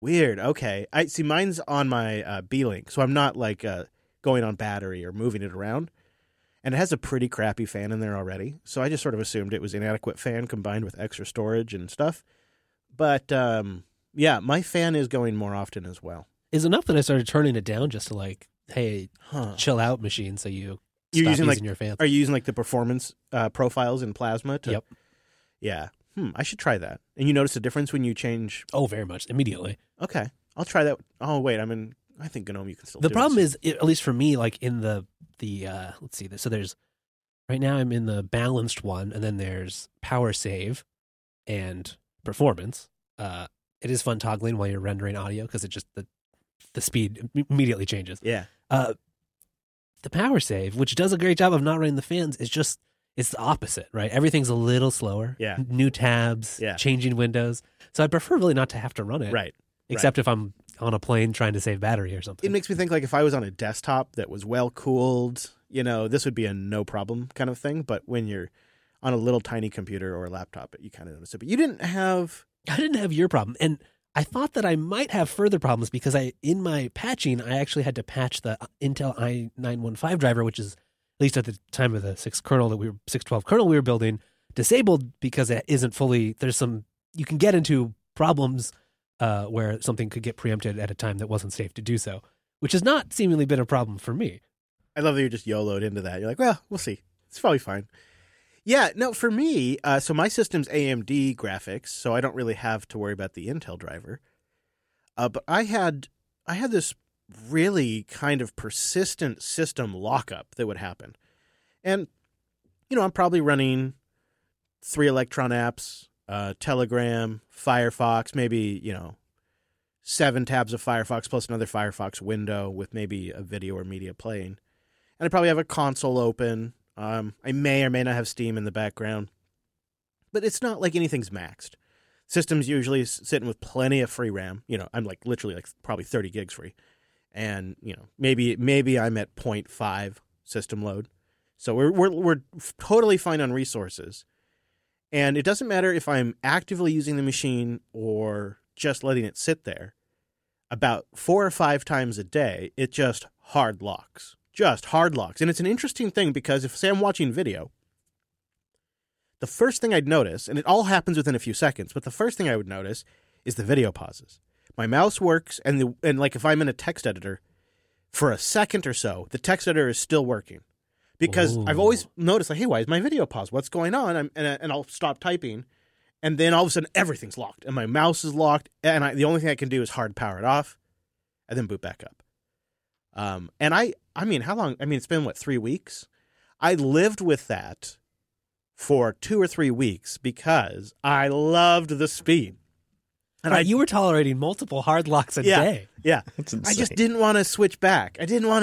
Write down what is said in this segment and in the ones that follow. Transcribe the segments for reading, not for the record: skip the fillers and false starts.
Weird. Okay. I see mine's on my B-Link, so I'm not like going on battery or moving it around. And it has a pretty crappy fan in there already. So I just sort of assumed it was inadequate fan combined with extra storage and stuff. But yeah, my fan is going more often as well. It's enough that I started turning it down just to like, hey, chill out machine, so You're stop using using your fans. Are you using like the performance profiles in Plasma? Yep. Yeah. I should try that. And you notice a difference when you change? Oh, very much. Immediately. Okay. I'll try that. Oh, wait. I think GNOME you can still The do problem this. is, at least for me, like in the let's see. So there's, right now I'm in the balanced one, and then there's power save and performance. It is fun toggling while you're rendering audio because it just, the speed immediately changes. Yeah. The power save, which does a great job of not running the fans, is just, it's the opposite, right? Everything's a little slower. Yeah. New tabs, Yeah. changing windows. So I'd prefer really not to have to run it. Right. Except if I'm on a plane trying to save battery or something. It makes me think like if I was on a desktop that was well cooled, this would be a no problem kind of thing. But when you're on a little tiny computer or a laptop, you kind of notice it. But you didn't have... I didn't have your problem. And I thought that I might have further problems because in my patching, I actually had to patch the Intel i915 driver, which is, at least at the time of the 612 kernel we were building, disabled because it isn't fully, you can get into problems where something could get preempted at a time that wasn't safe to do so, which has not seemingly been a problem for me. I love that you're just YOLO'd into that. You're like, well, we'll see. It's probably fine. Yeah, no, for me, so my system's AMD graphics, so I don't really have to worry about the Intel driver. But I had this really kind of persistent system lockup that would happen. And, I'm probably running 3 Electron apps, Telegram, Firefox, maybe, 7 tabs of Firefox plus another Firefox window with maybe a video or media playing. And I probably have a console open. I may or may not have Steam in the background. But it's not like anything's maxed. System's usually sitting with plenty of free RAM. I'm like literally like probably 30 gigs free. And, maybe I'm at 0.5 system load. So we're totally fine on resources. And it doesn't matter if I'm actively using the machine or just letting it sit there. About 4 or 5 times a day, it just hard locks. Just hard locks. And it's an interesting thing because if, say, I'm watching video, the first thing I'd notice, and it all happens within a few seconds, but the first thing I would notice is the video pauses. My mouse works, and like if I'm in a text editor, for a second or so, the text editor is still working. Because I've always noticed, like, hey, why is my video paused? What's going on? And I'll stop typing, and then all of a sudden everything's locked, and my mouse is locked, and the only thing I can do is hard power it off, and then boot back up. And I mean, how long? I mean, it's been, 3 weeks? I lived with that for 2 or 3 weeks because I loved the speed. And you were tolerating multiple hard locks a day. Yeah. That's insane. I just didn't want to switch back. But it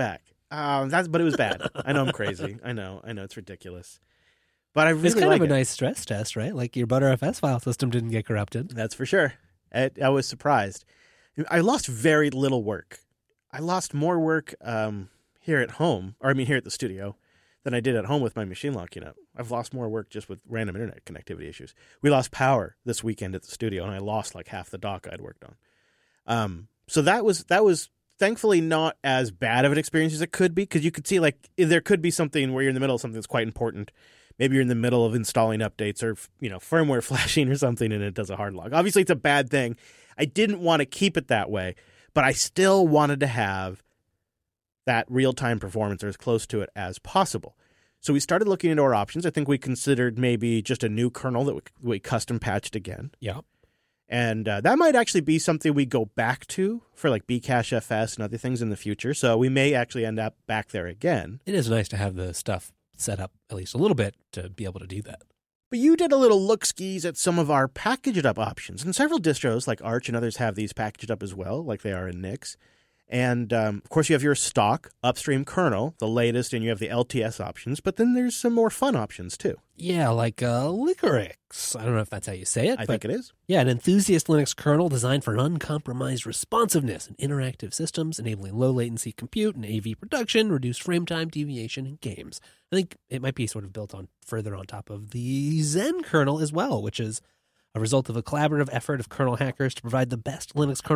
was bad. I know I'm crazy. I know it's ridiculous. But I really It's kind like of a it. nice stress test, right? Like your ButterFS file system didn't get corrupted. That's for sure. I was surprised. I lost very little work. I lost more work here at home, here at the studio, than I did at home with my machine locking up. I've lost more work just with random internet connectivity issues. We lost power this weekend at the studio, and I lost like half the dock I'd worked on. So that was thankfully not as bad of an experience as it could be, because you could see like there could be something where you're in the middle of something that's quite important. Maybe you're in the middle of installing updates or firmware flashing or something, and it does a hard lock. Obviously, it's a bad thing. I didn't want to keep it that way, but I still wanted to have that real-time performance or as close to it as possible. So we started looking into our options. I think we considered maybe just a new kernel that we custom patched again. Yeah. And that might actually be something we go back to for like Bcache FS and other things in the future. So we may actually end up back there again. It is nice to have the stuff set up at least a little bit to be able to do that. But you did a little look-skis at some of our packaged up options. And several distros like Arch and others have these packaged up as well, like they are in Nix. And, of course, you have your stock upstream kernel, the latest, and you have the LTS options. But then there's some more fun options, too. Yeah, like Liquorix. I don't know if that's how you say it. I think it is. Yeah, an enthusiast Linux kernel designed for uncompromised responsiveness and interactive systems, enabling low-latency compute and AV production, reduced frame time, deviation, and games. I think it might be sort of built on further on top of the Zen kernel as well, which is a result of a collaborative effort of kernel hackers to provide the best Linux kernel